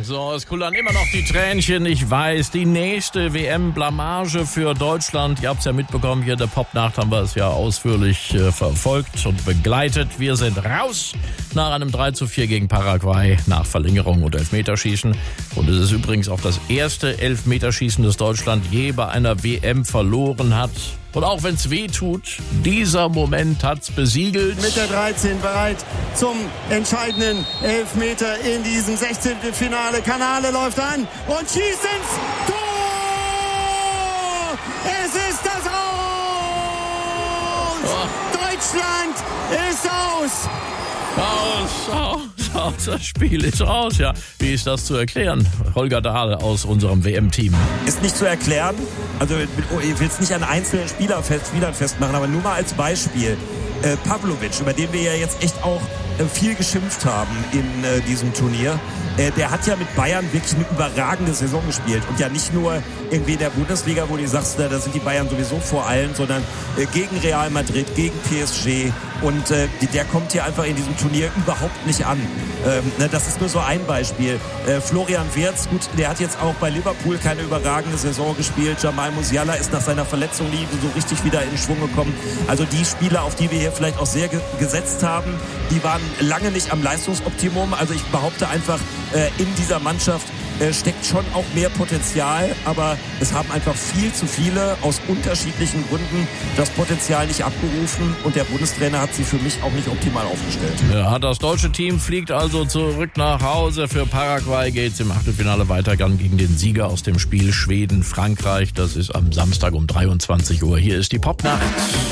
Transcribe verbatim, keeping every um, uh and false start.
So, es kullern immer noch die Tränchen. Ich weiß, die nächste W M-Blamage für Deutschland. Ihr habt es ja mitbekommen, hier in der Popnacht haben wir es ja ausführlich äh, verfolgt und begleitet. Wir sind raus nach einem drei zu vier gegen Paraguay nach Verlängerung und Elfmeterschießen. Und es ist übrigens auch das erste Elfmeterschießen, das Deutschland je bei einer W M verloren hat. Und auch wenn es weh tut, dieser Moment hat's besiegelt. Mit der dreizehn bereit zum entscheidenden Elfmeter in diesem sechzehnten Finale. Kanale läuft an und schießt ins Tor! Es ist das Aus! Oh. Deutschland ist aus! Aus, aus, aus, das Spiel ist aus, ja. Wie ist das zu erklären? Holger Dahl aus unserem W M-Team. Ist nicht zu erklären, also ich will es nicht an einzelnen Spieler fest, Spielern festmachen, aber nur mal als Beispiel. Äh, Pavlovic, über den wir ja jetzt echt auch äh, viel geschimpft haben in äh, diesem Turnier, äh, der hat ja mit Bayern wirklich eine überragende Saison gespielt und ja nicht nur irgendwie in der Bundesliga, wo du sagst, da sind die Bayern sowieso vor allen, sondern äh, gegen Real Madrid, gegen P S G und äh, der kommt hier einfach in diesem Turnier überhaupt nicht an. Ähm, ne, das ist nur so ein Beispiel. Äh, Florian Wirtz, gut, der hat jetzt auch bei Liverpool keine überragende Saison gespielt. Jamal Musiala ist nach seiner Verletzung nie so richtig wieder in Schwung gekommen. Also die Spieler, auf die wir hier vielleicht auch sehr ge- gesetzt haben, die waren lange nicht am Leistungsoptimum. Also ich behaupte einfach, äh, in dieser Mannschaft äh, steckt schon auch mehr Potenzial, aber es haben einfach viel zu viele aus unterschiedlichen Gründen das Potenzial nicht abgerufen und der Bundestrainer hat sie für mich auch nicht optimal aufgestellt. Ja, das deutsche Team fliegt also zurück nach Hause. Für Paraguay geht's im Achtelfinale weiter gegen den Sieger aus dem Spiel Schweden-Frankreich. Das ist am Samstag um dreiundzwanzig Uhr. Hier ist die Popnacht.